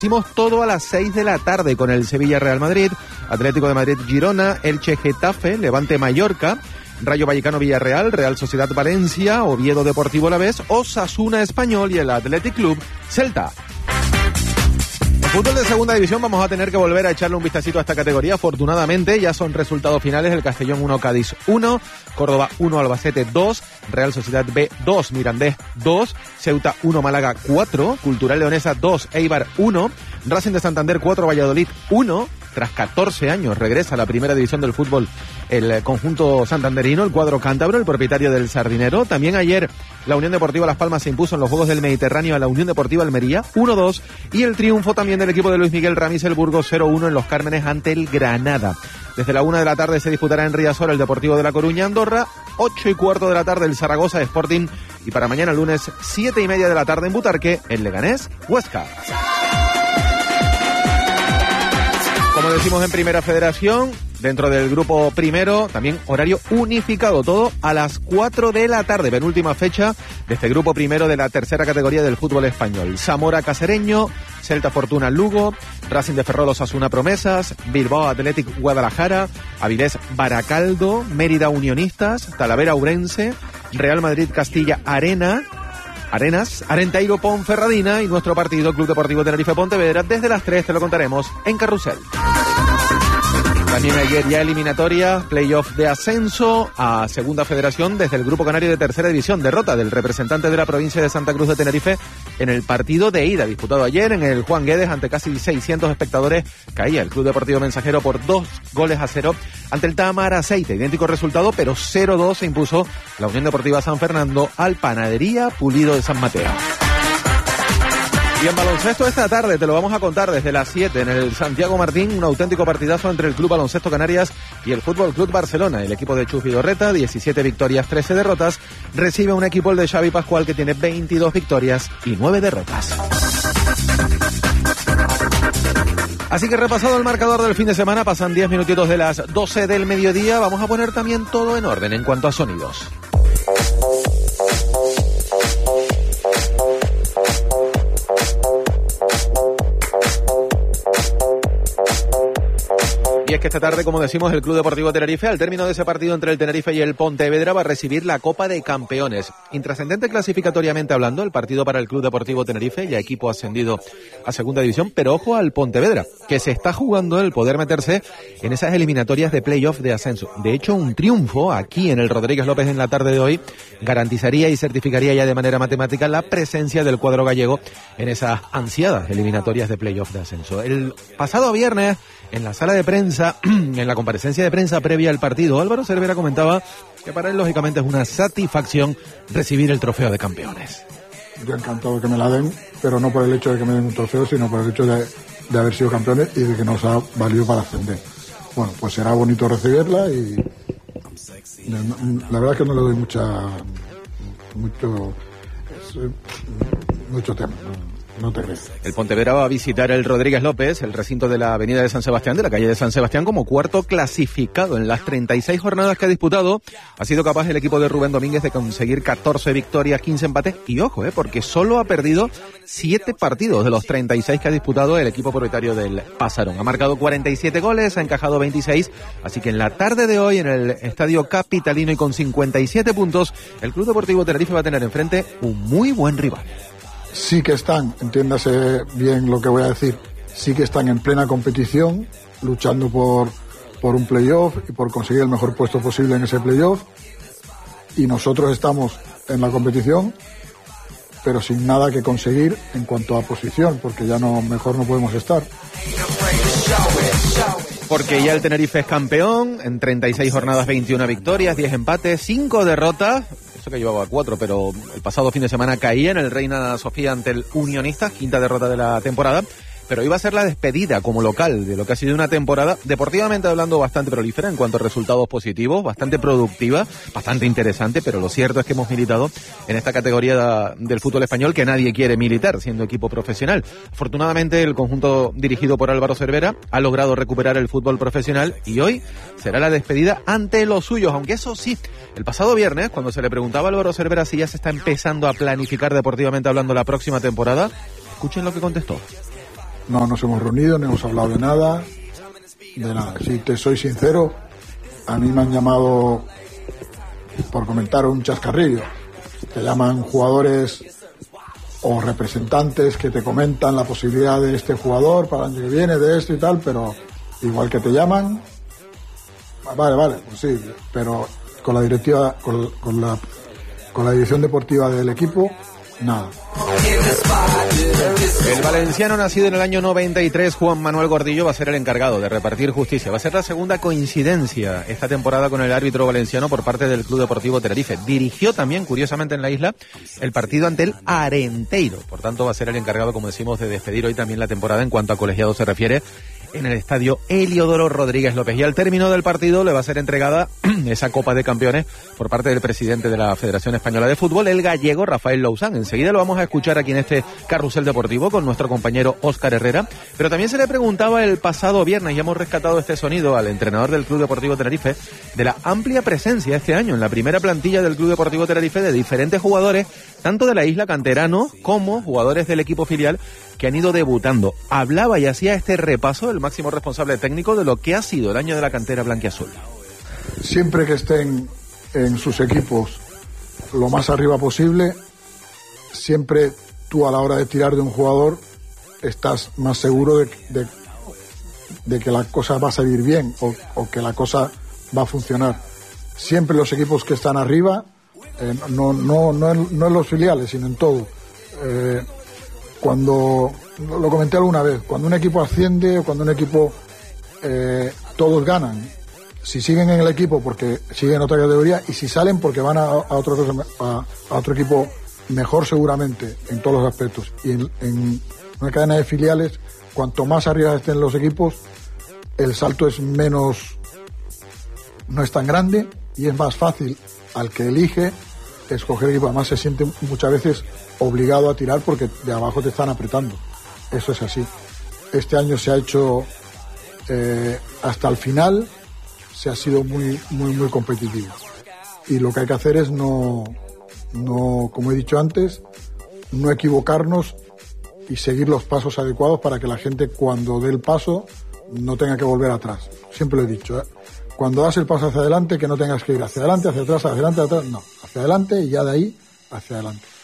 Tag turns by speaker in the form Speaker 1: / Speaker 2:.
Speaker 1: Hicimos todo a las 6 de la tarde con el Sevilla-Real Madrid, Atlético de Madrid-Girona, Elche-Getafe, Levante-Mallorca, Rayo Vallecano-Villarreal, Real Sociedad-Valencia, Oviedo-Deportivo-Alavés, Osasuna-Español y el Athletic Club Celta. Fútbol de segunda división, vamos a tener que volver a echarle un vistacito a esta categoría. Afortunadamente ya son resultados finales: el Castellón 1, Cádiz 1, Córdoba 1, Albacete 2, Real Sociedad B 2, Mirandés 2, Ceuta 1, Málaga 4, Cultural Leonesa 2, Eibar 1, Racing de Santander 4, Valladolid 1. Tras 14 años regresa a la primera división del fútbol el conjunto santanderino, el cuadro cántabro, el propietario del Sardinero. También ayer la Unión Deportiva Las Palmas se impuso en los Juegos del Mediterráneo a la Unión Deportiva Almería 1-2, y el triunfo también del equipo de Luis Miguel Ramis, el Burgos 0-1 en Los Cármenes ante el Granada. Desde la 1 de la tarde se disputará en Riazor el Deportivo de La Coruña Andorra, 8:15 de la tarde el Zaragoza Sporting, y para mañana lunes 7:30 de la tarde en Butarque el Leganés Huesca. Como decimos en Primera Federación, dentro del grupo primero, también horario unificado, todo a las 4 de la tarde, penúltima fecha de este grupo primero de la tercera categoría del fútbol español. Zamora Cacereño, Celta Fortuna Lugo, Racing de Ferrol Osasuna Promesas, Bilbao Athletic Guadalajara, Avilés Baracaldo, Mérida Unionistas, Talavera Ourense, Real Madrid Castilla Arenas, Arenteiro Ponferradina, y nuestro partido Club Deportivo Tenerife Pontevedra desde las 3 te lo contaremos en Carrusel. También ayer ya eliminatoria, playoff de ascenso a Segunda Federación desde el Grupo Canario de Tercera División. Derrota del representante de la provincia de Santa Cruz de Tenerife en el partido de ida disputado ayer en el Juan Guedes ante casi 600 espectadores. Caía el Club Deportivo Mensajero por 2-0 ante el Tamar Aceite. Idéntico resultado, pero 0-2 se impuso la Unión Deportiva San Fernando al Panadería Pulido de San Mateo. Y en baloncesto esta tarde te lo vamos a contar desde las 7 en el Santiago Martín, un auténtico partidazo entre el Club Baloncesto Canarias y el Fútbol Club Barcelona. El equipo de Chus Vidorreta, 17 victorias, 13 derrotas, recibe un equipo, el de Xavi Pascual, que tiene 22 victorias y 9 derrotas. Así que repasado el marcador del fin de semana, pasan 10 minutitos de las 12 del mediodía, vamos a poner también todo en orden en cuanto a sonidos. Y es que esta tarde, como decimos, el Club Deportivo Tenerife, al término de ese partido entre el Tenerife y el Pontevedra, va a recibir la Copa de Campeones. Intrascendente clasificatoriamente hablando, el partido para el Club Deportivo Tenerife, ya equipo ascendido a Segunda División, pero ojo al Pontevedra, que se está jugando el poder meterse en esas eliminatorias de playoff de ascenso. De hecho, un triunfo aquí en el Rodríguez López en la tarde de hoy garantizaría y certificaría ya de manera matemática la presencia del cuadro gallego en esas ansiadas eliminatorias de playoff de ascenso. El pasado viernes, en la sala de prensa, en la comparecencia de prensa previa al partido, Álvaro Cervera comentaba que para él, lógicamente, es una satisfacción recibir el trofeo de campeones.
Speaker 2: Yo encantado de que me la den, pero no por el hecho de que me den un trofeo, sino por el hecho de haber sido campeones y de que nos ha valido para ascender. Bueno, pues será bonito recibirla y la verdad es que no le doy mucho tema. No te crees.
Speaker 1: El Pontevedra va a visitar el Rodríguez López, el recinto de la avenida de San Sebastián, de la calle de San Sebastián, como cuarto clasificado. En las 36 jornadas que ha disputado, ha sido capaz el equipo de Rubén Domínguez de conseguir 14 victorias, 15 empates. Y ojo, porque solo ha perdido 7 partidos de los 36 que ha disputado el equipo propietario del Pázaro. Ha marcado 47 goles, ha encajado 26. Así que en la tarde de hoy, en el Estadio Capitalino y con 57 puntos, el Club Deportivo Tenerife va a tener enfrente un muy buen rival.
Speaker 2: Sí que están, entiéndase bien lo que voy a decir, sí que están en plena competición, luchando por un playoff y por conseguir el mejor puesto posible en ese playoff, y nosotros estamos en la competición, pero sin nada que conseguir en cuanto a posición, porque ya mejor no podemos estar.
Speaker 1: Porque ya el Tenerife es campeón, en 36 jornadas, 21 victorias, 10 empates, 5 derrotas. Eso que llevaba 4, pero el pasado fin de semana caía en el Reina Sofía ante el Unionistas, 5ª derrota de la temporada. Pero iba a ser la despedida como local de lo que ha sido una temporada, deportivamente hablando, bastante prolífera en cuanto a resultados positivos, bastante productiva, bastante interesante, pero lo cierto es que hemos militado en esta categoría del fútbol español que nadie quiere militar, siendo equipo profesional. Afortunadamente, el conjunto dirigido por Álvaro Cervera ha logrado recuperar el fútbol profesional y hoy será la despedida ante los suyos, aunque eso sí, el pasado viernes, cuando se le preguntaba a Álvaro Cervera si ya se está empezando a planificar deportivamente hablando la próxima temporada, escuchen lo que contestó.
Speaker 2: No nos hemos reunido, no hemos hablado de nada. Si te soy sincero, a mí me han llamado por comentar un chascarrillo. Te llaman jugadores o representantes que te comentan la posibilidad de este jugador para el año que viene, de esto y tal, pero igual que te llaman, vale, pues sí, pero con la directiva, con la dirección deportiva del equipo, nada.
Speaker 1: El valenciano nacido en el año 93, Juan Manuel Gordillo, va a ser el encargado de repartir justicia. Va a ser la segunda coincidencia esta temporada con el árbitro valenciano por parte del Club Deportivo Tenerife. Dirigió también, curiosamente, en la isla el partido ante el Arenteiro. Por tanto, va a ser el encargado, como decimos, de despedir hoy también la temporada en cuanto a colegiado se refiere en el estadio Heliodoro Rodríguez López. Y al término del partido le va a ser entregada esa Copa de Campeones por parte del presidente de la Federación Española de Fútbol, el gallego Rafael Lousán. Enseguida lo vamos a escuchar aquí en este carrusel deportivo con nuestro compañero Óscar Herrera. Pero también se le preguntaba el pasado viernes, y hemos rescatado este sonido al entrenador del Club Deportivo Tenerife, de la amplia presencia este año en la primera plantilla del Club Deportivo Tenerife de diferentes jugadores, tanto de la isla, canteranos, como jugadores del equipo filial que han ido debutando. Hablaba y hacía este repaso el máximo responsable técnico de lo que ha sido el año de la cantera blanquiazul.
Speaker 2: Siempre que estén en sus equipos lo más arriba posible, siempre tú a la hora de tirar de un jugador estás más seguro de que la cosa va a salir bien o que la cosa va a funcionar. Siempre los equipos que están arriba, no en los filiales, sino en todo. Cuando, lo comenté alguna vez, cuando un equipo asciende o cuando un equipo todos ganan, si siguen en el equipo porque siguen en otra categoría, y si salen porque van a otro equipo mejor seguramente en todos los aspectos. Y en una cadena de filiales, cuanto más arriba estén los equipos, el salto es menos, no es tan grande y es más fácil al que elige escoger equipo. Además se siente muchas veces obligado a tirar porque de abajo te están apretando. Eso es así. Este año se ha hecho hasta el final, se ha sido muy competitivo. Y lo que hay que hacer es no, como he dicho antes, no equivocarnos y seguir los pasos adecuados para que la gente, cuando dé el paso, no tenga que volver atrás. Siempre lo he dicho, cuando das el paso hacia adelante, que no tengas que ir hacia adelante, hacia atrás, hacia adelante, hacia atrás, no, hacia adelante y ya de ahí hacia adelante.